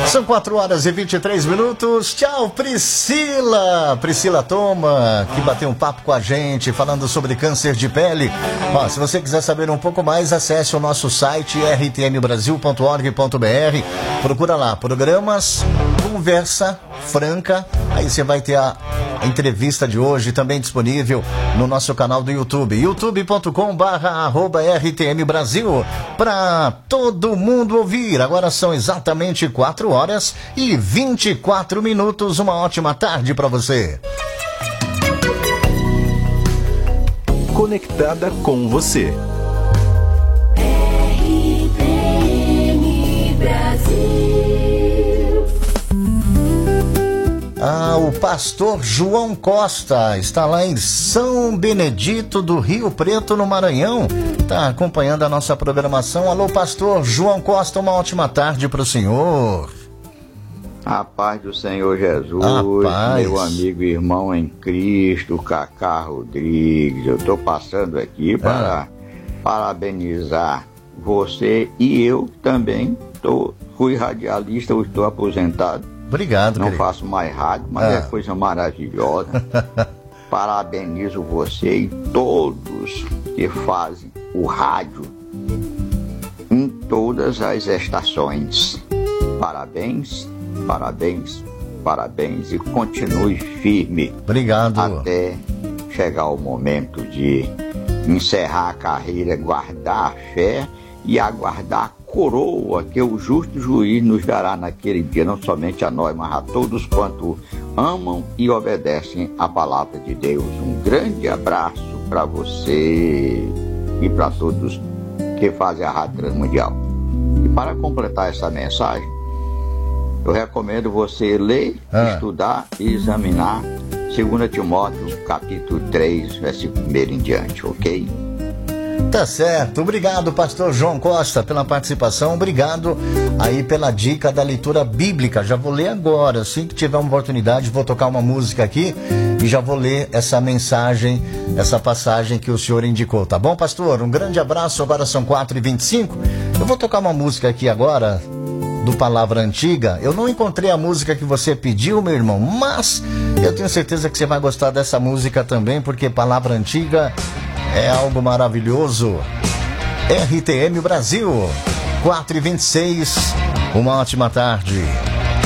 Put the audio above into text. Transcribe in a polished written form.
São 4h23. Tchau, Priscila. Priscila Toma, que bateu um papo com a gente, falando sobre câncer de pele. Ó, se você quiser saber um pouco mais, acesse o nosso site rtmbrasil.org.br. Procura lá, programas, conversa franca. Aí você vai ter a entrevista de hoje também disponível no nosso canal do YouTube, youtube.com/RTM Brasil, para todo mundo ouvir. Agora são exatamente 4h24. Uma ótima tarde para você. Conectada com você. RTM Brasil. O pastor João Costa está lá em São Benedito do Rio Preto, no Maranhão. Está acompanhando a nossa programação. Alô, pastor João Costa, uma ótima tarde para o senhor. A paz do Senhor Jesus, meu amigo e irmão em Cristo, Cacá Rodrigues. Eu estou passando aqui para parabenizar você e eu também. Fui radialista, eu estou aposentado. Obrigado, não querido. faço mais rádio, mas é coisa maravilhosa. Parabenizo você e todos que fazem o rádio em todas as estações. Parabéns, parabéns, parabéns e continue firme. Obrigado. Até chegar o momento de encerrar a carreira, guardar a fé e aguardar a coroa que o justo juiz nos dará naquele dia, não somente a nós, mas a todos quanto amam e obedecem a palavra de Deus. Um grande abraço para você e para todos que fazem a Rádio Transmundial. E para completar essa mensagem, eu recomendo você ler, estudar e examinar 2 Timóteo, capítulo 3, versículo 1 em diante, ok? Tá certo, obrigado pastor João Costa pela participação, obrigado aí pela dica da leitura bíblica. Já vou ler agora, assim que tiver uma oportunidade vou tocar uma música aqui e já vou ler essa mensagem, essa passagem que o senhor indicou, tá bom, pastor? Um grande abraço. Agora são 4h25, eu vou tocar uma música aqui agora do Palavra Antiga. Eu não encontrei a música que você pediu, meu irmão, mas eu tenho certeza que você vai gostar dessa música também, porque Palavra Antiga é algo maravilhoso. RTM Brasil, 4h26, uma ótima tarde.